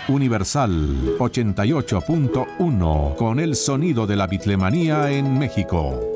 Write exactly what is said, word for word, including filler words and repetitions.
Universal ochenta y ocho punto uno, con el sonido de la bitlemanía en México.